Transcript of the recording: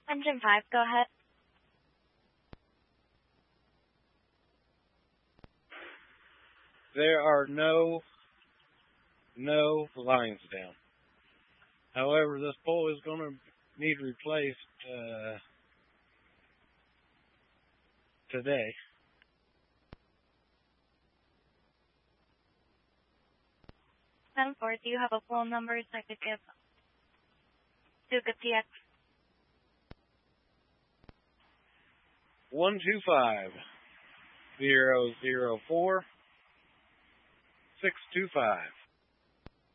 Engine 5, go ahead. There are no lines down. However, this pole is going to need replaced today. Stanford, do you have a phone number so I could give Duke TX? 125-004-625.